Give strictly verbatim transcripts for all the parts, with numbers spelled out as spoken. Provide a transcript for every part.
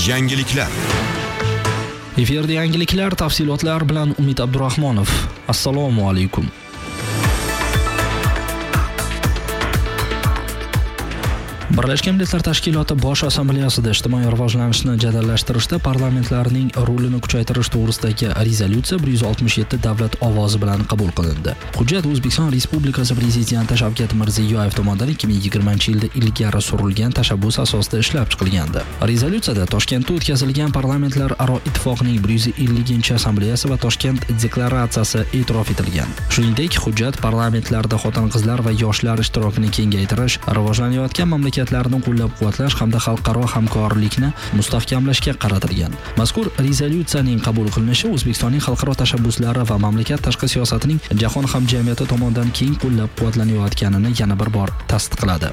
Yangiliklar. Efirda yangiliklar tafsilotlar bilan Umid Abdurahmonov. Assalomu alaykum. Birlashgan Millatlar Tashkiloti Bosh Assambleyasida ijtimoiy rivojlanishni jadallashtirishda parlamentlarning rolini kuchaytirish to'g'risidagi rezolyutsiya bir yuz oltmish yetti davlat ovozi bilan qabul qilindi. Hujjat O'zbekiston Respublikasi Prezidenti Shavkat Mirziyoyev tomonidan ikki ming yigirmanchi yilda ilgari surilgan tashabbus asosida ishlab chiqilgandi. Rezolyutsiyada Toshkentda o'tkazilgan parlamentlararo ittifoqning bir yuz ellinchi assambleyasi va Toshkent deklaratsiyasi e'tirof etilgan. Shuningdek, hujjat parlamentlarda xotin-qizlar va yoshlar ishtirokini kengaytirish, rivojlanayotgan mamlakat harakatlarni qo'llab-quvvatlash hamda xalqaro hamkorlikni mustahkamlashga qaratilgan. Mazkur rezolyutsiyaning qabul qilinishi O'zbekistonning xalqaro tashabbuslari va mamlakat tashqi siyosatining jahon hamjamiyati tomonidan keng qo'llab-quvvatlanayotganini yana bir bor tasdiqladi.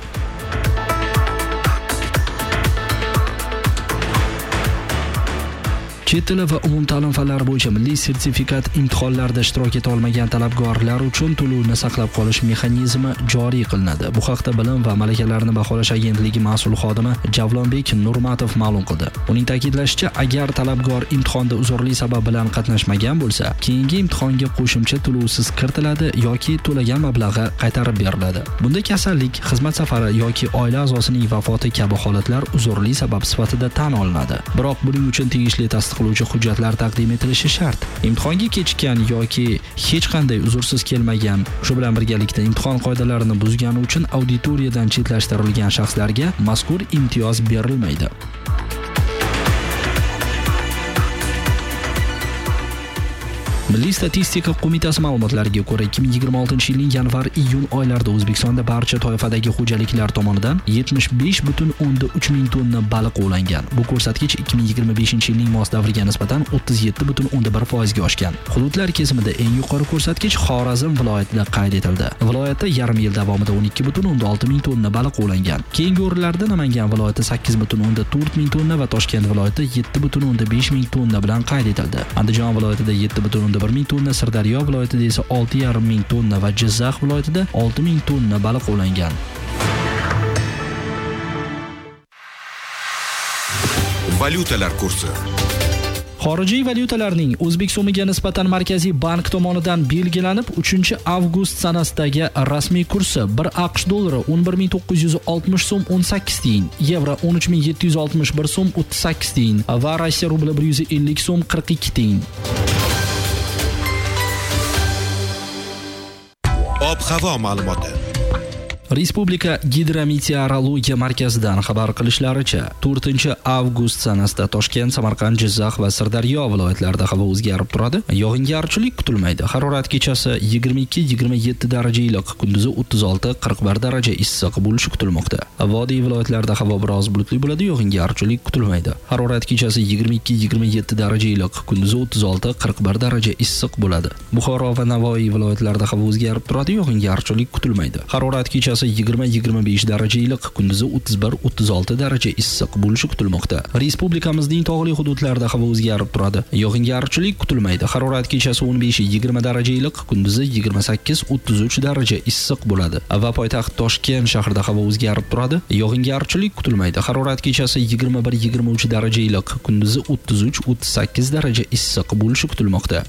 Chet tili va umumta'lim fanlari bo'yicha milliy sertifikat imtihonlarida ishtirok eta olmagan talabgorlar uchun to'lovni saqlab qolish mexanizmi joriy qilinadi. Bu haqda Bilim va malakalarni baholash agentligi mas'ul xodimi Javlonbek Nurmatov ma'lum qildi. Uning ta'kidlashicha, agar talabgor imtihonda uzrli sabab bilan qatnashmagan bo'lsa, keyingi imtihonga qo'shimcha to'lovsiz kiritiladi yoki to'lagan mablag'i qaytarib beriladi. Bunda kasallik, xizmat safari yoki oila a'zosining vafoti kabi holatlar uzrli sabab sifatida tan olinadi. Biroq buning uchun tegishli tasdiq qiluvchi hujjatlar taqdim etilishi shart. Imtihonga kechikkan yoki hech qanday uzursiz kelmagan, shu bilan birgalikda imtihon qoidalarini buzgani uchun auditoriyadan chetlashtirilgan shaxslarga mazkur imtiyoz berilmaydi. Milliy statistika qo'mitasi ma'lumotlariga ko'ra, ikki ming yigirma oltinchi yilning yanvar-iyun oylarida O'zbekistonda barcha toifadagi xo'jaliklar tomonidan yetmish besh butun o'ndan uch ming tonna baliq ovlangan. Bu ko'rsatkich ikki ming yigirma beshinchi yilning mos davriga nisbatan o'ttiz yetti butun o'ndan bir foiz ga oshgan. Hududlar kesimida eng yuqori ko'rsatkich Xorazm viloyatida qayd etildi. Viloyatda yarim yil davomida o'n ikki butun o'ndan olti ming tonna baliq ovlangan. Keyingi o'rinlarda Namangan viloyati sakkiz butun o'ndan to'rt ming tonna va Toshkent viloyati yetti butun o'ndan besh ming tonna bilan qayd etildi. Andijon viloyatida yetti butun o'ndan bir ming tonna, Sirdaryo viloyatida esa olti yarim ming tonna va Jizzax viloyatida olti ming tonna baliq ovlangan. Valyutalar kursi. Xorijiy valyutalarning O'zbek so'miga nisbatan Markaziy bank tomonidan belgilanib uchinchi avgust sanasidagi rasmiy kursi bir AQSh dollari o'n bir ming to'qqiz yuz oltmish so'm o'n sakkiz tiyin, yevro o'n uch ming yetti yuz oltmish bir so'm o'ttiz sakkiz tiyin va Rossiya rubli bir yuz ellik so'm qirq ikki tiyin. Ob-havo ma'lumoti. Respublika Gidrometeorologiya markazidan xabar qilishlaricha, to'rtinchi avgust sanasida Toshkent, Samarqand, Jizzax va Sirdaryo viloyatlarida havo o'zgarib turadi. Yog'ingarchilik kutilmaydi. Harorat kechasi yigirma ikki yigirma yetti daraja iliq, kunduzi o'ttiz olti qirq bir daraja issiq bo'lishi kutilmoqda. Vodiy viloyatlarida havo biroz bulutli bo'ladi, yog'ingarchilik kutilmaydi. Harorat kechasi yigirma ikki yigirma yetti daraja iliq, kunduzi o'ttiz olti qirq bir daraja issiq bo'ladi. Buxoro va Navoiy viloyatlarida havo o'zgarib turadi, yog'ingarchilik kutilmaydi. Harorat kechasi yigirma yigirma besh daraja iliq, kunduzi o'ttiz bir o'ttiz olti daraja issiq bo'lishi kutilmoqda. Respublikamizning tog'li hududlarida havo o'zgarib turadi. Yog'ingarchilik kutilmaydi. Harorat kechasi o'n besh yigirma daraja iliq, kunduzi yigirma sakkiz o'ttiz uch daraja issiq bo'ladi. Va poytaxt Toshkent shahrida havo o'zgarib turadi. Yog'ingarchilik kutilmaydi. Harorat kechasi yigirma bir yigirma uch daraja iliq, kunduzi o'ttiz uch o'ttiz sakkiz daraja issiq bo'lishi kutilmoqda.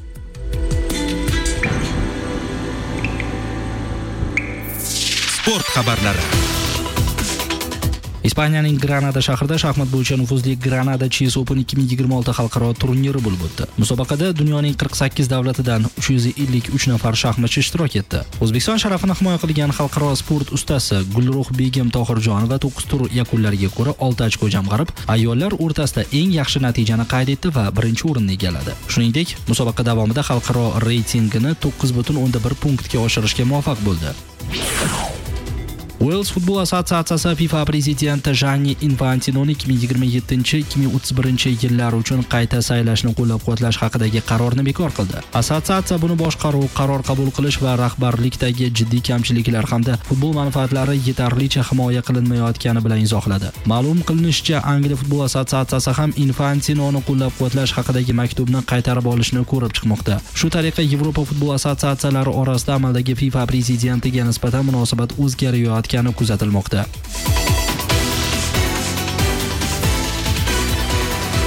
Sport xabarlari. Ispaniyaning Granada shahrida shaxmat bo'yicha nufuzli Granada Chess Open ikki ming yigirma olti xalqaro turniri bo'lib o'tdi. Musobaqada dunyoning qirq sakkiz davlatidan uch yuz ellik uch nafar shaxmatchi ishtirok etdi. O'zbekiston sharafini himoya qilgan xalqaro sport ustasi Gulruh Begim Tohirjonova to'qqiz tur yakunlariga ko'ra olti ochko jamg'arib, ayollar o'rtasida eng yaxshi natijani qayd etdi va birinchi o'rinni egalladi. Shuningdek, musobaqa davomida xalqaro reytingini to'qqiz butun o'ndan bir punktga oshirishga muvaffaq bo'ldi. Wales futbol assotsiatsiyasi FIFA prezidenti Gianni Infantinoning ikki ming yigirma yettinchi ikki ming o'ttiz birinchi yillar uchun qayta saylashni qo'llab-quvvatlash haqidagi qarorni bekor qildi. Assotsiatsiya buni boshqaruv, qaror qabul qilish va rahbarlikdagi jiddiy kamchiliklar hamda futbol manfaatlari yetarlicha himoya qilinmayotgani bilan izohladi. Ma'lum qilinishicha, Angliya futbol assotsiatsiyasi ham Infantinoni qo'llab-quvvatlash haqidagi maktubni qaytarib olishni ko'rib chiqmoqda. Shu tariqa Yevropa futbol assotsiatsiyalari orasida amaldagi FIFA prezidentiga nisbatan munosabat o'zgarayotgani kuzatilmoqda.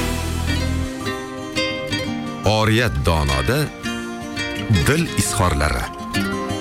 oriyat donoda dil izhorlari.